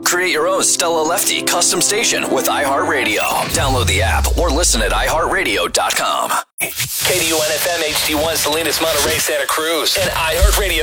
Create your own Stella Lefty custom station with iHeartRadio. Download the app or listen at iHeartRadio.com. KDUN FM HD1 Salinas, Monterey, Santa Cruz, and iHeartRadio.